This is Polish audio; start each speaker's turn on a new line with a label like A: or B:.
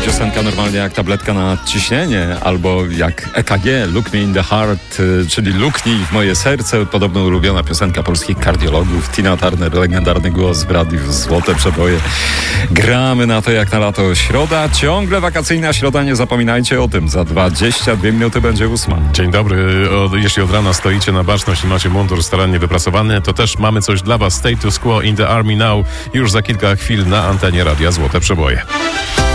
A: piosenka normalnie jak tabletka na ciśnienie, albo jak EKG, Look Me in the Heart, czyli luknij w moje serce, podobno ulubiona piosenka polskich kardiologów. Tina Turner, legendarny głos w radiu, złote przeboje. Gramy na to jak na lato. Środa, ciągle wakacyjna środa, nie zapominajcie o tym. Za 22 minuty będzie 8.
B: Dzień dobry. Jeśli od rana stoicie na baczność i macie mundur starannie wypracowany, to też mamy coś dla was. Status Quo in the Army Now już za kilka chwil na antenie Radia Złote Przeboje.